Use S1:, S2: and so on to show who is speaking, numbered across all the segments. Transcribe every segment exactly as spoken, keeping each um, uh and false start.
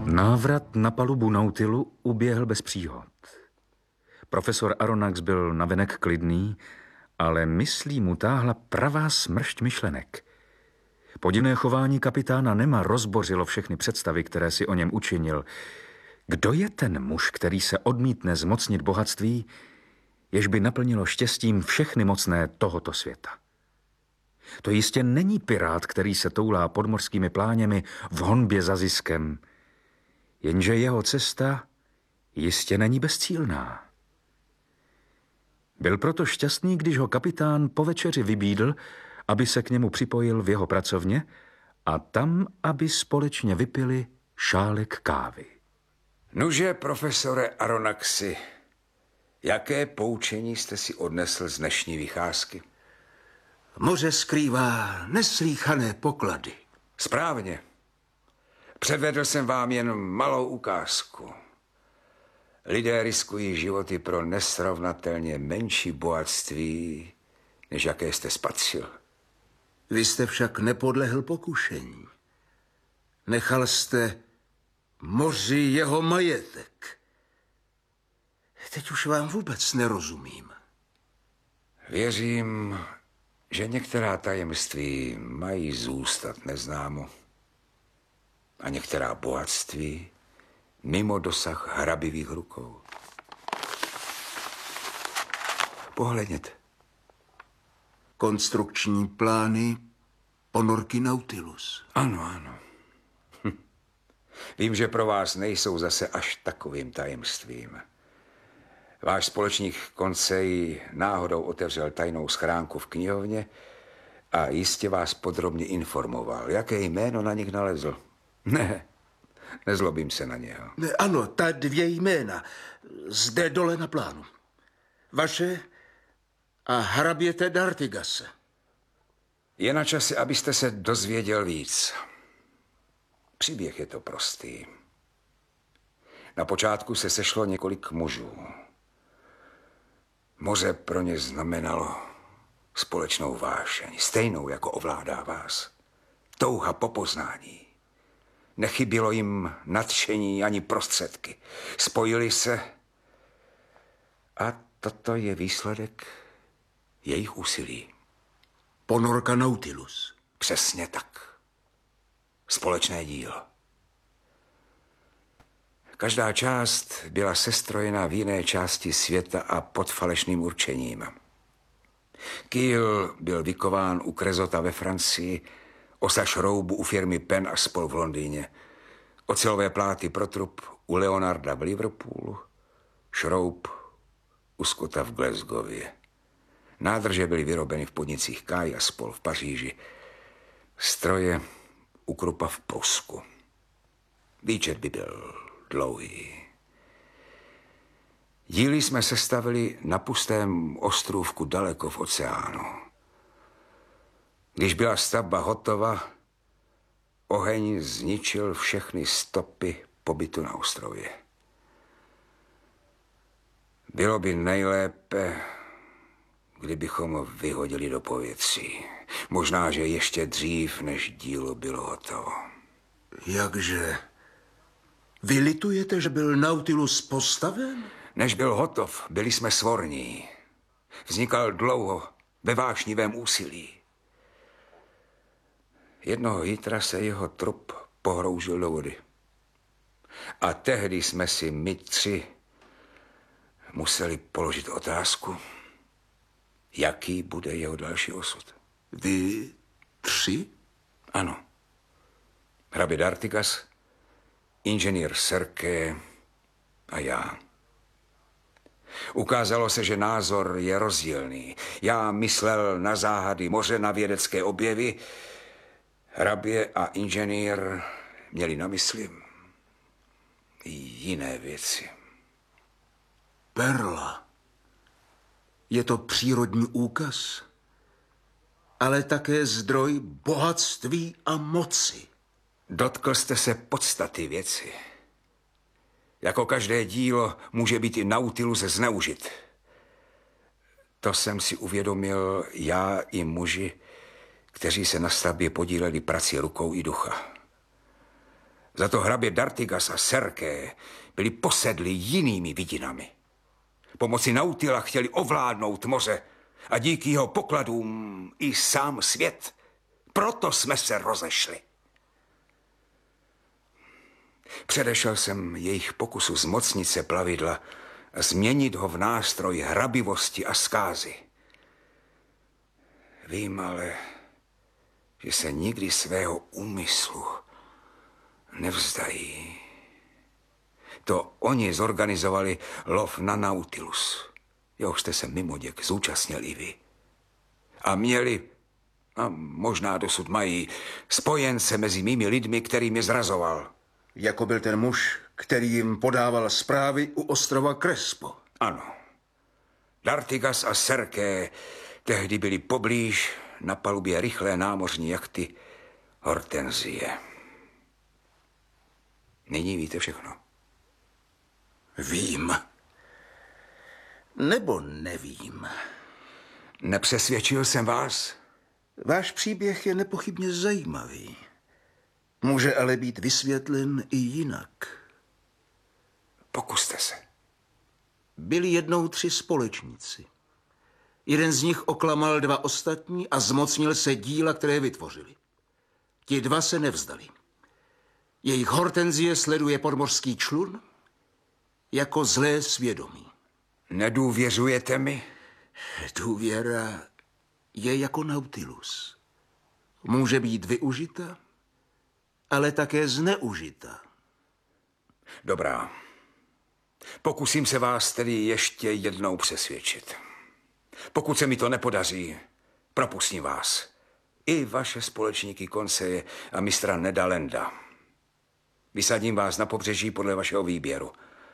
S1: Návrat na palubu Nautilu uběhl bez příhod. Profesor Aronnax byl navenek klidný, ale myslí mu táhla pravá smršť myšlenek. Podivné chování kapitána Nema rozbořilo všechny představy, které si o něm učinil. Kdo je ten muž, který se odmítne zmocnit bohatství, jež by naplnilo štěstím všechny mocné tohoto světa? To jistě není pirát, který se toulá podmořskými pláněmi v honbě za ziskem, jenže jeho cesta jistě není bezcílná. Byl proto šťastný, když ho kapitán po večeři vybídl, aby se k němu připojil v jeho pracovně a tam, aby společně vypili šálek kávy.
S2: Nuže, profesore Aronnaxi, jaké poučení jste si odnesl z dnešní vycházky?
S3: Moře skrývá neslýchané poklady.
S2: Správně. Předvedl jsem vám jen malou ukázku. Lidé riskují životy pro nesrovnatelně menší bohatství, než jaké jste spatřil.
S3: Vy jste však nepodlehl pokušení. Nechal jste moři jeho majetek. Teď už vám vůbec nerozumím.
S2: Věřím, že některá tajemství mají zůstat neznámo a některá bohatství mimo dosah hrabivých rukou. Pohledněte.
S3: Konstrukční plány ponorky Nautilus.
S2: Ano, ano. Hm. Vím, že pro vás nejsou zase až takovým tajemstvím. Váš společník Conseil náhodou otevřel tajnou schránku v knihovně a jistě vás podrobně informoval. Jaké jméno na nich nalezl? Ne, nezlobím se na něho.
S3: Ano, ta dvě jména. Zde dole na plánu. Vaše a hraběte d'Artigase.
S2: Je na čase, abyste se dozvěděl víc. Příběh je to prostý. Na počátku se sešlo několik mužů. Moře pro ně znamenalo společnou vášeň, stejnou, jako ovládá vás. Touha po poznání. Nechybělo jim nadšení ani prostředky. Spojili se a toto je výsledek jejich úsilí.
S3: Ponorka Nautilus.
S2: Přesně tak. Společné dílo. Každá část byla sestrojena v jiné části světa a pod falešným určením. Kýl byl vykován u Crezota ve Francii, osa šroubu u firmy Penn a spol v Londýně, ocelové pláty pro trup u Leonarda v Liverpoolu, šroub u Scotta v Glasgowě. Nádrže byly vyrobeny v podnicích Kaj a spol v Paříži, stroje u Krupa v Prusku. Výčet by byl dlouhý. Díly jsme sestavili na pustém ostrůvku daleko v oceánu. Když byla stavba hotova, oheň zničil všechny stopy pobytu na ostrově. Bylo by nejlépe, kdybychom ho vyhodili do povětří. Možná, že ještě dřív, než dílo bylo hotovo.
S3: Jakže? Vy litujete, že byl Nautilus postaven?
S2: Než byl hotov, byli jsme svorní. Vznikal dlouho, ve vášnivém úsilí. Jednoho jítra se jeho trup pohroužil do vody. A tehdy jsme si my tři museli položit otázku, jaký bude jeho další osud.
S3: Vy tři?
S2: Ano. Hrabě d'Artigas, inženýr Serké a já. Ukázalo se, že názor je rozdílný. Já myslel na záhady moře, na vědecké objevy. Hrabě a inženýr měli na mysli i jiné věci.
S3: Perla. Je to přírodní úkaz, ale také zdroj bohatství a moci.
S2: Dotkl jste se podstaty věci. Jako každé dílo může být i Nautilus zneužit. To jsem si uvědomil já i muži, kteří se na stavbě podíleli prací rukou i ducha. Za to hrabě D'Artigas a Serké byli posedli jinými vidinami. Pomocí Nautila chtěli ovládnout moře a díky jeho pokladům i sám svět. Proto jsme se rozešli. Předešel jsem jejich pokusu zmocnit se plavidla a změnit ho v nástroj hrabivosti a zkázy. Vím ale, že se nikdy svého úmyslu nevzdají. To oni zorganizovali lov na Nautilus. Jehož jste se mimoděk zúčastnil i vy. A měli, a možná dosud mají, spojence mezi mými lidmi, který mě zrazoval.
S3: Jako byl ten muž, který jim podával zprávy u ostrova Crespo.
S2: Ano. D'Artigas a Serké tehdy byli poblíž na palubě rychlé námořní jachty Hortenzie. Nyní víte všechno.
S3: Vím. Nebo nevím.
S2: Nepřesvědčil jsem vás?
S3: Váš příběh je nepochybně zajímavý. Může ale být vysvětlen i jinak.
S2: Pokuste se.
S3: Byli jednou tři společníci. Jeden z nich oklamal dva ostatní a zmocnil se díla, které vytvořili. Ti dva se nevzdali. Jejich Hortenzie sleduje podmořský člun jako zlé svědomí.
S2: Nedůvěřujete mi?
S3: Důvěra je jako Nautilus. Může být využita, ale také zneužita.
S2: Dobrá. Pokusím se vás tedy ještě jednou přesvědčit. Pokud se mi to nepodaří, propustím vás. I vaše společníky Conseje a mistra Nedalenda. Vysadím vás na pobřeží podle vašeho výběru.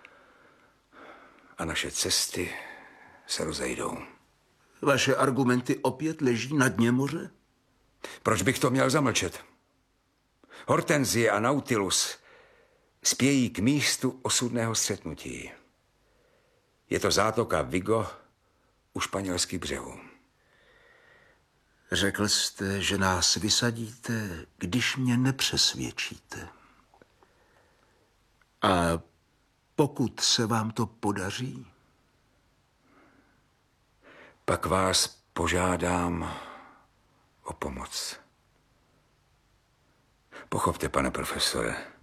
S2: A naše cesty se rozejdou.
S3: Vaše argumenty opět leží na dně moře?
S2: Proč bych to měl zamlčet? Hortenzie a Nautilus spějí k místu osudného střetnutí. Je to zátoka Vigo u španělských břehů.
S3: Řekl jste, že nás vysadíte, když mě nepřesvědčíte. A pokud se vám to podaří?
S2: Pak vás požádám o pomoc. Pochopte, pane profesore,